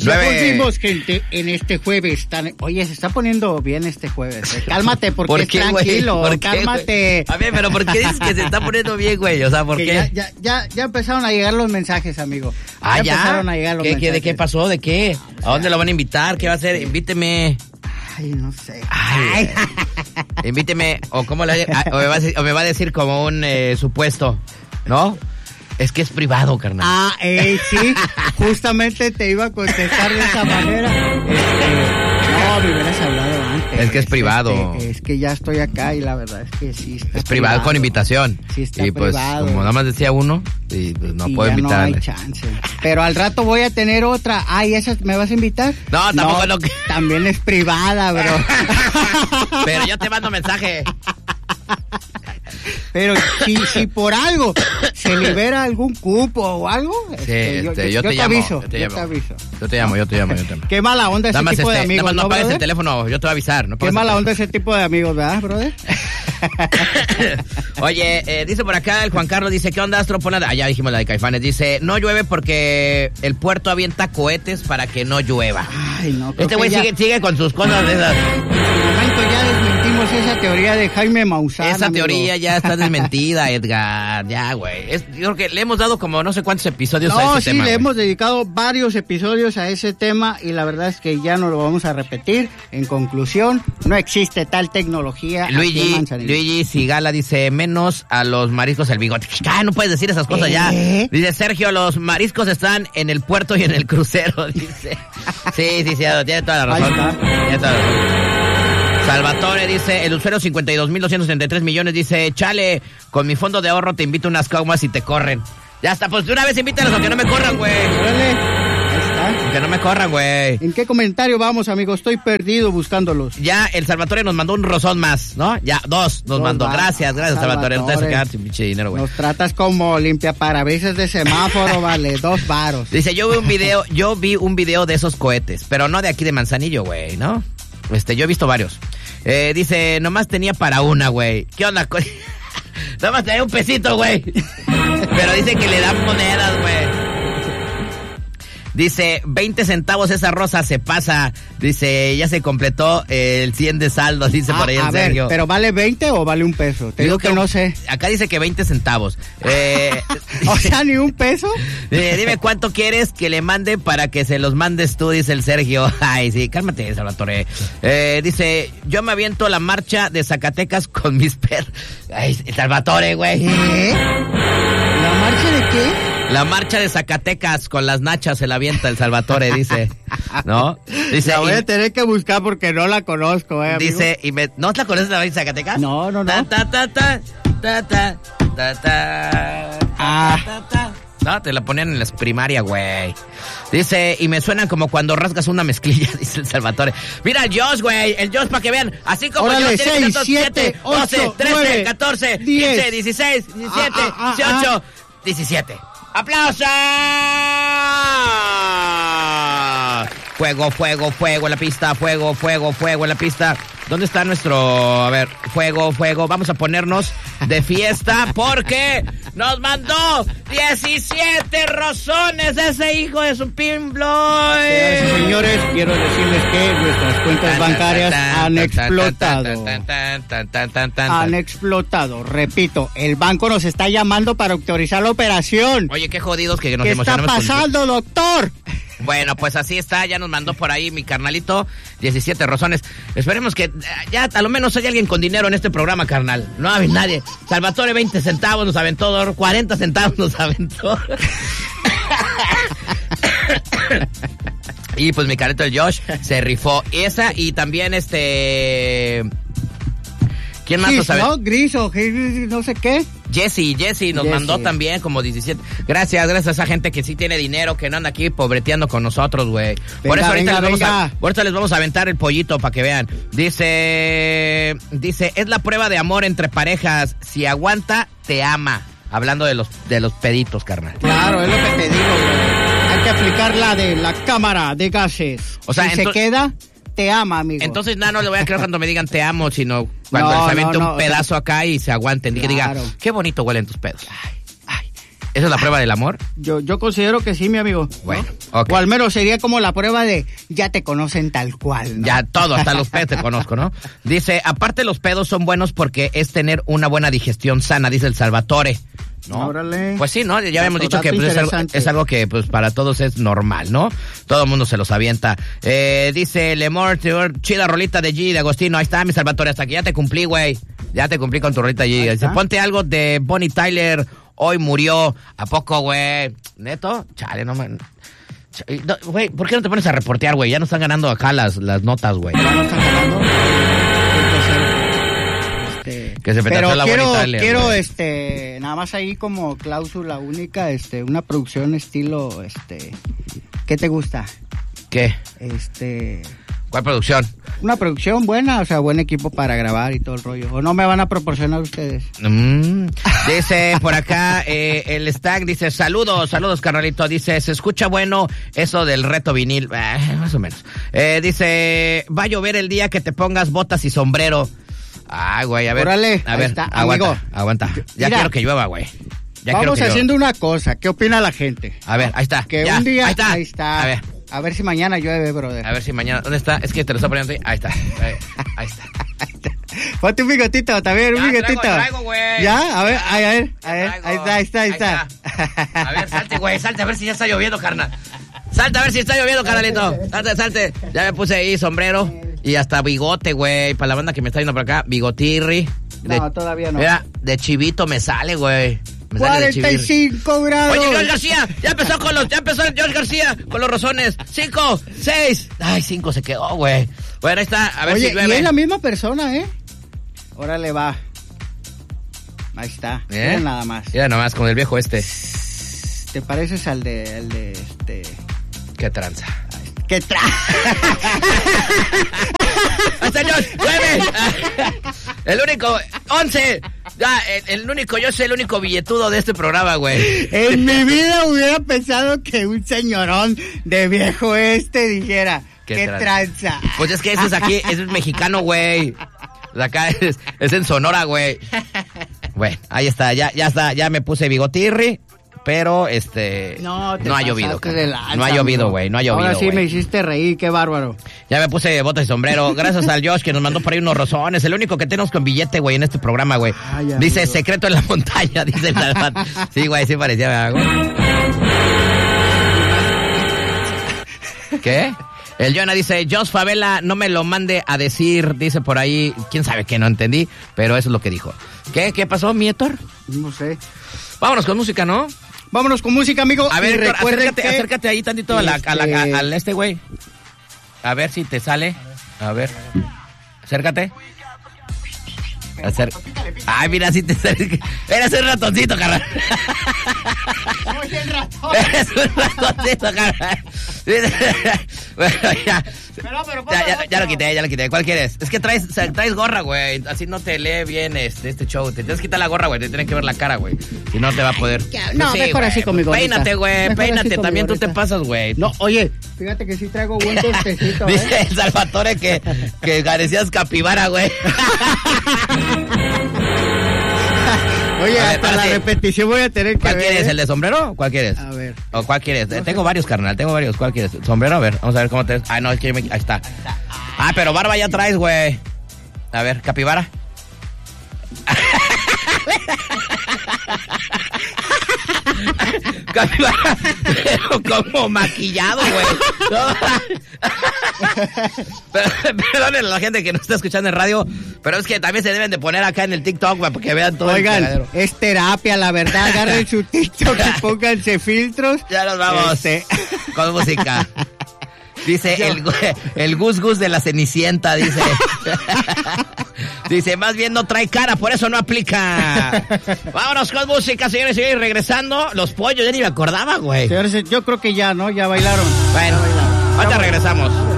Ya volvimos, gente, en este jueves. Oye, se está poniendo bien este jueves. Cálmate, porque es tranquilo. ¿Por qué, cálmate. A ver, pero ¿por qué dices que se está poniendo bien, güey? O sea, ¿por qué? Ya empezaron a llegar los mensajes, amigo. Ya empezaron a llegar los mensajes. ¿De qué pasó? ¿De qué? ¿A dónde lo van a invitar? ¿Qué va a hacer? Invíteme. Ay, no sé. Invíteme. O cómo le o me va a decir como un supuesto, ¿no? Es que es privado, carnal. Sí, justamente te iba a contestar de esa manera. No, me hubieras hablado antes. Es que es privado. Es que ya estoy acá y la verdad es que sí está es privado con invitación. Sí está y pues, privado. como nada más decía uno, y pues no puedo invitarle. No hay chance. Pero al rato voy a tener otra. ¿Y esa me vas a invitar? No, tampoco no, también es privada, bro. Pero yo te mando mensaje. Pero si por algo se libera algún cupo o algo, yo te aviso. Yo te llamo. Qué mala onda ese tipo de amigos, nada más no apagues el teléfono, yo te voy a avisar. Qué mala onda ese tipo de amigos, ¿verdad, brother? Oye, dice por acá el Juan Carlos, dice, ¿qué onda, Astro? Ya dijimos la de Caifanes. Dice, no llueve porque el puerto avienta cohetes para que no llueva. Ay, no. Este güey sigue con sus cosas de esas. En el momento ya desmentimos esa teoría de Jaime Maussan. Esa amigo. teoría ya está desmentida, Edgar. Ya, güey. Yo creo que le hemos dado como no sé cuántos episodios a ese tema. Sí, le hemos dedicado varios episodios a ese tema y la verdad es que ya no lo vamos a repetir. En conclusión, no existe tal tecnología. Luigi Sigala dice, menos a los mariscos el bigote. No puedes decir esas cosas ya. Dice Sergio, los mariscos están en el puerto y en el crucero, dice. Sí, tiene toda la razón. Tiene toda la razón. Salvatore dice, el usuario 52.273 millones dice, chale, con mi fondo de ahorro te invito unas caumas y te corren. Ya está, pues de una vez invítalos aunque no me corran, güey. Órale, ahí está. Aunque no me corran, güey. ¿En qué comentario vamos, amigo? Estoy perdido buscándolos. Ya, el Salvatore nos mandó un rosón más, ¿no? Ya, dos nos mandó. Gracias, Salvatore. No te vas a quedar sin pinche dinero, güey. Nos tratas como limpiaparabrisas de semáforo, vale, 2 varos. Dice, yo vi un video de esos cohetes, pero no de aquí de Manzanillo, güey, ¿no? Yo he visto varios. Dice, nomás tenía para una, güey. ¿Qué onda? Nomás tenía un pesito, güey. Pero dice que le dan monedas, güey. Dice, 20 centavos esa rosa se pasa. Dice, ya se completó el 100 de saldo, dice por ahí el Sergio. ¿Pero vale 20 o vale un peso? Te digo que no sé. Acá dice que 20 centavos. O sea, ¿ni un peso? Dime cuánto quieres que le mande para que se los mandes tú, dice el Sergio. Ay, sí, cálmate, Salvatore. Dice, yo me aviento la marcha de Zacatecas con mis perros. Ay, Salvatore, güey. ¿Qué? ¿La marcha de qué? La marcha de Zacatecas con las nachas se la avienta el Salvatore, dice. ¿No? Dice, la voy a tener que buscar porque no la conozco, amigo. Dice, ¿no la conoces la marcha de Zacatecas? No. No, te la ponían en la primaria, güey. Dice, y me suenan como cuando rasgas una mezclilla, dice el Salvatore. Mira el Josh, güey, el Josh para que vean. Así como órale, yo, 6, 7, 12, 13, 9, 14, 10, 15, 16, 17, 18, 17. ¡Aplausos! Fuego en la pista, fuego en la pista. ¿Dónde está nuestro, a ver, fuego? Vamos a ponernos de fiesta porque nos mandó 17 rosones ese hijo de su pimbloy. Señores, quiero decirles que nuestras cuentas bancarias han explotado. Han explotado. Repito, el banco nos está llamando para autorizar la operación. Oye, qué jodidos que nos ¿Qué emocionamos. ¿Qué está pasando, doctor? Bueno, pues así está, ya nos mandó por ahí mi carnalito 17 rosones. Esperemos que ya a lo menos haya alguien con dinero en este programa, carnal. No hay nadie. Salvatore 20 centavos nos aventó, 40 centavos nos aventó. Y pues mi carnalito el Josh se rifó esa y también ¿quién más nos aventó? ¿No? Gris o no sé qué. Jesse nos mandó también como 17. Gracias a esa gente que sí tiene dinero, que no anda aquí pobreteando con nosotros, güey. Por eso ahorita les vamos a aventar el pollito para que vean. Dice, es la prueba de amor entre parejas. Si aguanta, te ama. Hablando de los peditos, carnal. Claro, es lo que te digo, güey. Hay que aplicar la de la cámara de gases. O sea, si se queda, te ama, amigo. Entonces, no le voy a creer cuando me digan te amo, sino cuando se aviente un pedazo acá y se aguanten. Y que diga, qué bonito huelen tus pedos. ¿Esa es la prueba del amor? Yo considero que sí, mi amigo. Bueno, ¿no? okay. O al menos sería como la prueba de ya te conocen tal cual, ¿no? Ya todo, hasta los pedos te conozco, ¿no? Dice, aparte los pedos son buenos porque es tener una buena digestión sana, dice el Salvatore. ¿No? Órale. Pues sí, ¿no? Ya habíamos dicho que pues, es algo que pues para todos es normal, ¿no? Todo el mundo se los avienta. Dice Lemor, chida rolita de G de Agostino. Ahí está, mi Salvatore, hasta que ya te cumplí, güey. Ya te cumplí con tu rolita G. Dice, ponte algo de Bonnie Tyler, hoy murió. ¿A poco, güey? ¿Neto? Chale, no man. Güey, ¿por qué no te pones a reportear, güey? Ya no están ganando acá las notas, güey. No están ganando. Que se pero la quiero nada más ahí como cláusula única, una producción estilo, ¿qué te gusta? ¿Qué? ¿Cuál producción? Una producción buena, o sea, buen equipo para grabar y todo el rollo. ¿O no me van a proporcionar ustedes? Dice por acá, el Stack dice, saludos, carnalito. Dice, se escucha bueno eso del reto vinil. Más o menos. Dice, va a llover el día que te pongas botas y sombrero. Ay, güey, a ver. Órale, a ver, está, aguanta. Ya quiero que llueva, güey. Vamos haciendo una cosa. ¿Qué opina la gente? A ver, ahí está. Que ya, un día, ahí está. A ver si mañana llueve, brother. A ver si mañana, ¿dónde está? Es que te lo estoy poniendo ahí está. Ahí está. Ponte un bigotito también, un bigotito. Traigo, güey. Ya, a ver, ahí está. A ver, salte, güey, a ver si ya está lloviendo, carnal. Salta a ver si está lloviendo, carnalito. Salte. Ya me puse ahí sombrero y hasta bigote, güey. Para la banda que me está yendo por acá, bigotirri. No, todavía no. Mira, de chivito me sale, güey. 45 grados. Oye, George García, ya empezó el George García con los rozones. 5, 6. Ay, 5 se quedó, güey. Bueno, ahí está, a ver si llueve. Y es la misma persona, ¿eh? Órale, va. Ahí está. Mira nada más. Mira nada más, con el viejo ¿Te pareces al de ¿Qué tranza? ¿Qué tranza? ¡Señor, 9! El único, 11. Ya, yo soy el único billetudo de este programa, güey. En mi vida hubiera pensado que un señorón de viejo dijera, ¿qué tranza? Pues es que ese es aquí, ese es mexicano, güey. Acá es en Sonora, güey. Bueno, ahí está, ya me puse bigotirri. Pero no ha llovido. No ha llovido, güey. Ahora sí me hiciste reír, qué bárbaro. Ya me puse botas y sombrero. Gracias al Josh que nos mandó por ahí unos rozones. El único que tenemos con billete, güey, en este programa, güey. Dice secreto en la montaña, dice el Salvat. Sí, güey, sí parecía, güey. ¿Qué? El Jonah dice, Josh Favela, no me lo mande a decir, dice por ahí, quién sabe qué, no entendí, pero eso es lo que dijo. ¿Qué pasó, mi Héctor? No sé. Vámonos con música, ¿no? Vámonos con música, amigo. A ver, acércate ahí tantito al güey. A ver si te sale. A ver. Acércate. Ay, mira, si te sale. Eres un ratoncito, carnal. Soy el ratón. Eres un ratoncito, carnal. Bueno, ya. Pero ya lo quité. ¿Cuál quieres? Es que traes gorra, güey. Así no te lee bien este show. Te tienes que quitar la gorra, güey. Te tienen que ver la cara, güey. Si no, te va a poder. No, sí, mejor así conmigo. Peínate, güey. Peínate. También tú te pasas, güey. No, oye, fíjate que sí traigo buen cortecito. Dice el Salvatore que parecías capibara, güey. Oye, hasta la repetición voy a tener que ¿Cuál quieres? ¿El de sombrero? ¿Cuál quieres? A ver. ¿O cuál quieres? Tengo varios, carnal. ¿Cuál quieres? ¿Sombrero? A ver, vamos a ver cómo te... Ah, no, es que ahí está. Ah, pero barba ya traes, güey. A ver, capibara. Capibara, pero como maquillado, güey. Perdón a la gente que no está escuchando en radio, pero es que también se deben de poner acá en el TikTok, güey, para que vean todo. Oigan, es terapia, la verdad. Agarren su TikTok y pónganse filtros. Ya nos vamos con música. Dice el Gus de la Cenicienta, dice. Dice, más bien no trae cara, por eso no aplica. Vámonos con música, señores, y regresando. Los pollos, ya ni me acordaba, güey. Señores, yo creo que ya, ¿no? Ya bailaron. Bueno, ahorita regresamos.